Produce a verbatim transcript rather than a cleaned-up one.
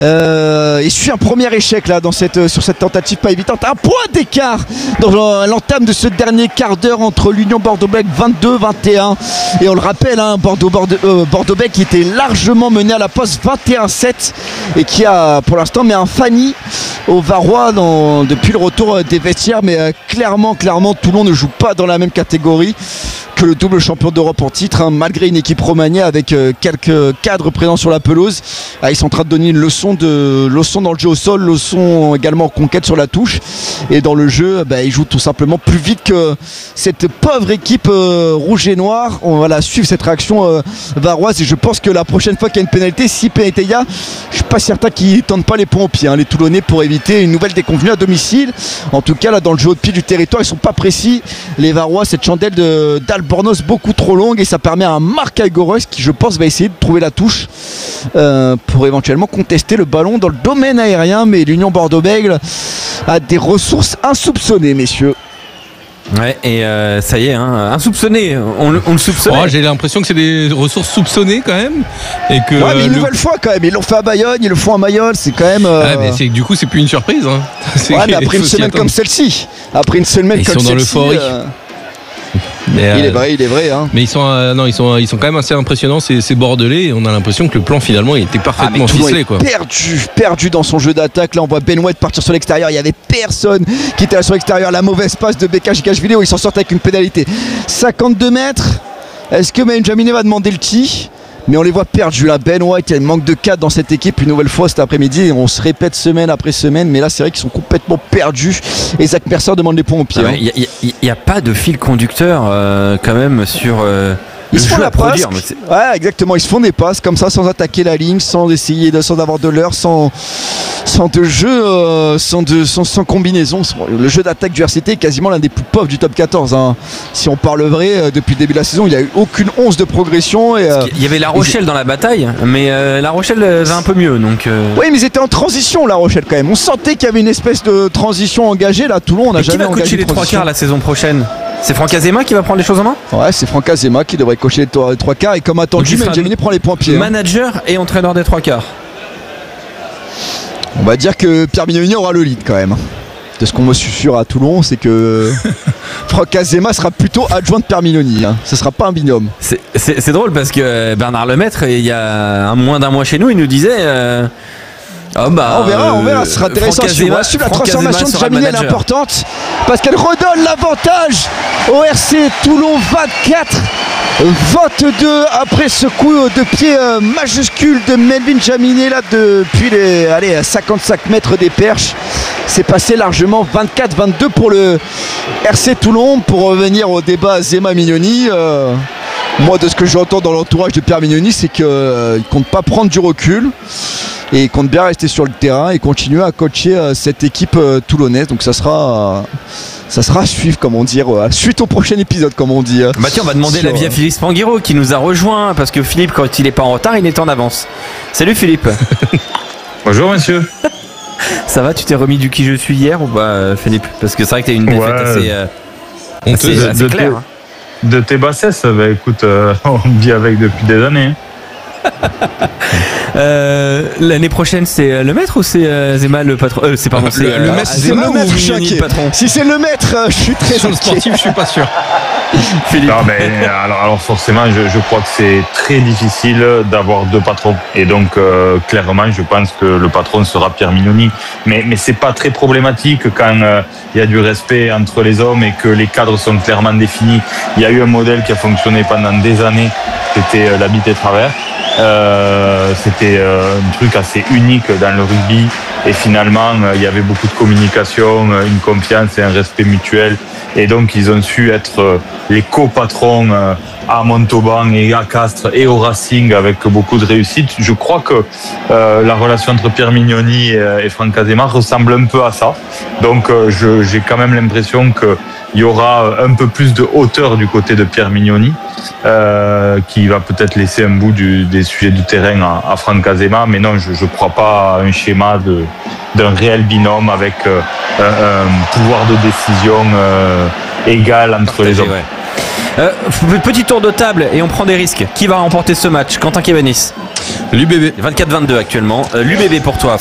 Euh, et suit un premier échec là dans cette, sur cette tentative pas évidente. Un point d'écart dans l'entame de ce dernier quart d'heure entre l'Union Bordeaux-Bègles vingt-deux vingt et un. Et on le rappelle, hein, Bordeaux-Bègles euh, Bordeaux qui était largement mené à la pause vingt et un sept et qui a pour l'instant mis un Fanny au Varois dans, depuis le retour des vestiaires. Mais euh, clairement, clairement, Toulon ne joue pas dans la même catégorie que le double champion d'Europe en titre, hein, malgré une équipe remaniée avec euh, quelques cadres présents sur la pelouse. Ah, ils sont en train de donner une leçon, de, leçon dans le jeu au sol, leçon également en conquête sur la touche. Et dans le jeu, bah, ils jouent tout simplement plus vite que cette pauvre équipe euh, rouge et noire. On va la suivre cette réaction euh, varoise et je pense que la prochaine fois qu'il y a une pénalité, si pénalité il y a, je suis pas certain qu'ils ne tentent pas les points au pied, hein, les Toulonnais, pour éviter une nouvelle déconvenue à domicile. En tout cas, là, dans le jeu au pied du territoire, ils sont pas précis. Les Varois, cette chandelle de d'Albornoz beaucoup trop longue et ça permet à un Marc Algoros qui, je pense, va essayer de trouver la touche euh, pour éventuellement contester le ballon dans le domaine aérien. Mais l'Union Bordeaux-Bègles a des ressources insoupçonnées, messieurs. Ouais, et euh, ça y est, hein, insoupçonné, on, on le soupçonnait. Oh, j'ai l'impression que c'est des ressources soupçonnées quand même. Et que, ouais, mais une le... nouvelle fois quand même, ils l'ont fait à Bayonne, ils le font à Mayol, c'est quand même. Euh... Ah, mais c'est, du coup, c'est plus une surprise. Hein. Ouais, mais après une semaine comme celle-ci, après une semaine ils comme sont dans celle-ci. l'euphorie. Euh... Mais, il euh, est vrai, il est vrai. Hein. Mais ils sont, euh, non, ils sont, ils sont quand même assez impressionnants, ces, ces Bordelais. Et on a l'impression que le plan finalement il était parfaitement ah, ficelé, quoi. Perdu, perdu dans son jeu d'attaque. Là, on voit Ben White partir sur l'extérieur. Il y avait personne qui était là sur l'extérieur. La mauvaise passe de Beka Jikashvili où ils s'en sortent avec une pénalité. cinquante-deux mètres. Est-ce que Mayun Jaminet va demander le tee? Mais on les voit perdus là. Ben White, il y a un manque de cadre dans cette équipe une nouvelle fois cet après-midi. On se répète semaine après semaine, mais là c'est vrai qu'ils sont complètement perdus. Et Zach Mercer demande les points au pied. Il n'y hein. a, a, a pas de fil conducteur euh, quand même sur. Euh... Ils se font la passe. Ouais, exactement. Ils se font des passes comme ça, sans attaquer la ligne, sans essayer, de, sans avoir de l'heure, sans, sans de jeu, euh, sans, de, sans, sans combinaison. Le jeu d'attaque du R C T est quasiment l'un des plus pauvres du top quatorze. Hein. Si on parle vrai, euh, depuis le début de la saison, il n'y a eu aucune once de progression. Et, euh, il y avait La Rochelle dans la bataille, mais euh, La Rochelle va un peu mieux. Donc, euh... oui, mais ils étaient en transition, La Rochelle quand même. On sentait qu'il y avait une espèce de transition engagée. Là, Toulon, on n'a jamais engagé. Qui va coacher les trois quarts la saison prochaine? C'est Franck Azema qui va prendre les choses en main? Ouais, c'est Franck Azema qui devrait cocher les trois quarts. Et comme attendu, Benjamin prend les points pieds. Manager hein. Et entraîneur des trois quarts. On va dire que Pierre Mignoni aura le lead quand même. De ce qu'on me susurre à Toulon, c'est que Franck Azema sera plutôt adjoint de Pierre Mignoni. Hein. Ce sera pas un binôme. C'est, c'est, c'est drôle parce que Bernard Lemaître, il y a un moins d'un mois chez nous, il nous disait. Euh... Oh bah, on verra, on verra, ce sera intéressant. On va suivre la transformation de Jaminet, elle est importante parce qu'elle redonne l'avantage au R C Toulon vingt-quatre vingt-deux après ce coup de pied majuscule de Melvin Jaminet là depuis les allez, cinquante-cinq mètres des perches. C'est passé largement vingt-quatre vingt-deux pour le R C Toulon. Pour revenir au débat Zema-Mignoni, euh, moi de ce que j'entends dans l'entourage de Pierre Mignoni, c'est qu'il euh, ne compte pas prendre du recul. Et il compte bien rester sur le terrain et continuer à coacher euh, cette équipe euh, toulonnaise. Donc ça sera, euh, ça sera à suivre, comme on dit, euh, suite au prochain épisode, comme on dit. Euh, bah tiens, on va demander sur, l'avis à Philippe Spanghero qui nous a rejoint parce que Philippe, quand il n'est pas en retard, il est en avance. Salut Philippe. Bonjour monsieur. Ça va, tu t'es remis du qui je suis hier ou pas, Philippe? Parce que c'est vrai que tu as une défaite ouais. assez, euh, assez, de, assez de claire. Tes, de tes bassesses, bah écoute, euh, on vit avec depuis des années. euh, l'année prochaine c'est le maître ou c'est euh, Zema le patron? euh, C'est pardon, c'est le, le maître, c'est le maître, je suis inquiet. Si c'est le maître, je suis très sur le sportif, je suis pas sûr. Philippe. Non, mais, alors, alors forcément, je, je crois que c'est très difficile d'avoir deux patrons. Et donc, euh, clairement, je pense que le patron sera Pierre Mignoni. Mais, mais c'est pas très problématique quand il euh, y a du respect entre les hommes et que les cadres sont clairement définis. Il y a eu un modèle qui a fonctionné pendant des années, c'était euh, l'habit et travers. Euh, c'était euh, un truc assez unique dans le rugby. Et finalement, euh, il y avait beaucoup de communication, une confiance et un respect mutuel. Et donc, ils ont su être euh, les co-patrons euh, à Montauban et à Castres et au Racing avec beaucoup de réussite. Je crois que euh, la relation entre Pierre Mignoni et, et Franck Azema ressemble un peu à ça. Donc, euh, je, j'ai quand même l'impression qu'il y aura un peu plus de hauteur du côté de Pierre Mignoni, euh, qui va peut-être laisser un bout du, des sujets du terrain à, à Franck Azema. Mais non, je ne crois pas à un schéma de, d'un réel binôme avec euh, un, un pouvoir de décision euh, égal entre Partagé, les hommes. Ouais. Euh, petit tour de table et on prend des risques. Qui va remporter ce match? Quentin Kébanis. L'U B B. vingt-quatre vingt-deux actuellement. Euh, L'U B B pour toi.